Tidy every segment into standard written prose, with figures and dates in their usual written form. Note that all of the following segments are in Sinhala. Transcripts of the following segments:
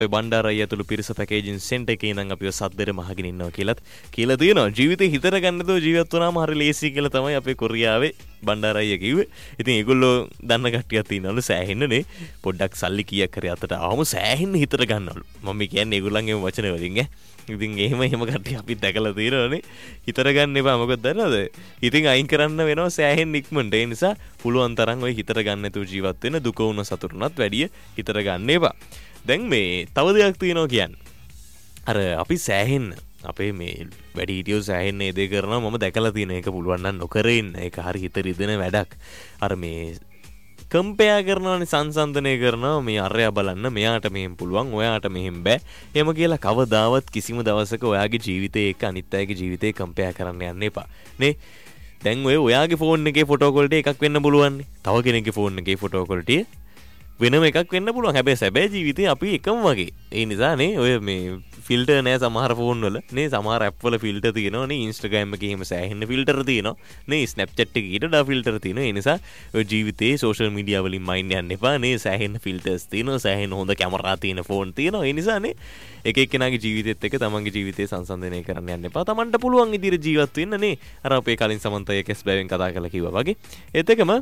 බණ්ඩාරය ඇතුළු පිරිස පැකේජින් සෙන්ටර් එකේ ඉඳන් අපිව සද්දෙට මහගෙන ඉන්නවා කියලා තියෙනවා. ජීවිතේ හිතර ගන්නතෝ ජීවත් වුණාම හරි ලේසි කියලා තමයි අපේ කොරියාවේ බණ්ඩාරය කිව්වේ. ඉතින් ඒගොල්ලෝ දන්න කට්ටියක් ඉන්නවලු සෑහෙන්නනේ. පොඩ්ඩක් සල්ලි කීයක් හරි අතට ආවම සෑහෙන්න හිතර ගන්නවලු. මම කියන්නේ ඒගොල්ලන්ගේ වචන වලින් ඉතින් එහෙම කට්ටිය අපි දැකලා තියෙනවනේ. හිතර ගන්න එපා මොකද දන්නවද? ඉතින් අයින් කරන්න වෙනවා සෑහෙන්න ඉක්මනට. ඒ නිසා පුළුවන් තරම් ඔය හිතර ගන්න නැතුව ජීවත් වෙන්න දුක වුණ සතුටුනත් වැඩිය හිතර ගන්න එපා. දැන් මේ තව දෙයක් තියෙනවා කියන්නේ. අර අපි සෑහෙන්න අපේ මේ වැඩි හිටියෝ සෑහෙන්න ඒ දේ කරනවා මම දැකලා තියෙන එක පුළුවන් නම් නොකර ඉන්න. ඒක හරි හිත රිදෙන වැඩක්. අර මේ කම්පෙයා කරනවානේ සංසන්දනය කරනවා මේ අරයා බලන්න මෙයාට මෙහෙම පුළුවන් ඔයාට මෙහෙම බෑ. එහෙම කියලා කවදාවත් කිසිම දවසක ඔයාගේ ජීවිතේ එක්ක අනිත් අයගේ ජීවිතේ කම්පෙයා කරන්න යන්න එපා. නේ? දැන් ඔයාගේ ෆෝන් එකේ ෆොටෝ ක්වොලිටි එකක් වෙන්න පුළුවන් නේ. තව කෙනෙක්ගේ ෆෝන් එකේ ෆොටෝ ක්වොලිටි වෙනම එකක් වෙන්න පුළුවන්. හැබැයි සැබෑ ජීවිතේ අපි එකම වගේ. ඒ නිසා නේ ඔය මේ ෆිල්ටර් නෑ සමහර ෆෝන් වල. නේ සමහර ඇප් වල ෆිල්ටර් තියෙනවා නේ. Instagram එකේ එහෙම සෑහෙන ෆිල්ටර් තියෙනවා. නේ Snapchat එකේ ඊට වඩා ෆිල්ටර් තියෙනවා. ඒ නිසා ඔය ජීවිතේ සෝෂල් මීඩියා වලින් මයින් යන්න එපා. නේ සෑහෙන ෆිල්ටර්ස් තියෙනවා. සෑහෙන හොඳ කැමරා තියෙන ෆෝන් තියෙනවා. ඒ නිසා නේ එක එක්කෙනාගේ ජීවිතෙත් එක්ක තමන්ගේ ජීවිතේ සංසන්දනය කරන්න යන්න එපා. තමන්ට පුළුවන් විදිහට ජීවත් වෙන්න නේ. අර අපේ කලින් සමන්තය කෙස් බැවෙන් කතා කරලා කිව්වා වගේ. ඒත් එකම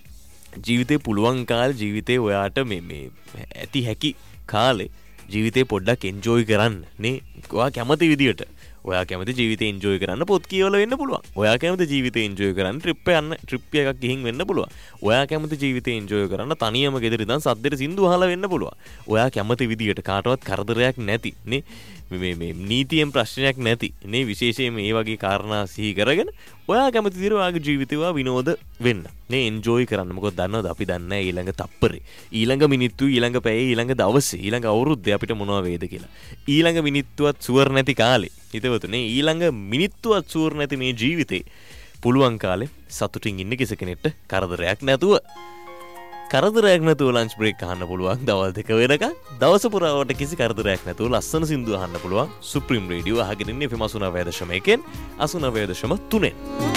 ජීවිතේ පුළුවන් කාලේ ජීවිතේ ඔයාට මේ ඇති හැකි කාලේ ජීවිතේ පොඩ්ඩක් එන්ජොයි කරන්න නේ. ඔයා කැමති විදියට ඔයා කැමති ජීවිතේ එන්ජොයි කරන්න පොත් කියවල වෙන්න පුළුවන්. ඔයා කැමති ජීවිතේ එන්ජොයි කරන්න ට්‍රිප් එකක් ගිහින් වෙන්න පුළුවන්. ඔයා කැමති ජීවිතේ එන්ජොයි කරන්න තනියම ගෙදර ඉඳන් සද්දෙට සින්දු අහලා වෙන්න පුළුවන්. ඔයා කැමති විදියට කාටවත් කරදරයක් නැති නේ මේ නීතියෙන් ප්‍රශ්නයක් නැති නේ විශේෂයෙන් මේ වගේ කාරණා සිහි කරගෙන ඔයා කැමති විදියට ඔයාගේ ජීවිතේ විනෝද වෙන්න නේ එන්ජොයි කරන්න. මොකද දන්නවද අපි දන්නේ ඊළඟ තප්පරේ ඊළඟ මිනිත්තු ඊළඟ පැයේ ඊළඟ දවසේ ඊළඟ අවුරුද්දේ අපිට මොනවා වේද කියලා. ඊළඟ මිනිත්තුවත් සුවර් නැති කාලේ හිතවතුනේ ඊළඟ මිනිත්තුවත් සුවර් නැති මේ ජීවිතේ පුළුවන් කාලේ සතුටින් ඉන්න කිසි කෙනෙක්ට කරදරයක් නැතුව ලන්ච් බ්‍රේක් අහන්න පුළුවන් දවල් 2 වෙනකන්. දවස පුරාවට කිසි කරදරයක් නැතුව ලස්සන සින්දු අහන්න පුළුවන්. සුප්‍රීම රේඩියෝ අහගෙන ඉන්නේ FM 89.1 89.3.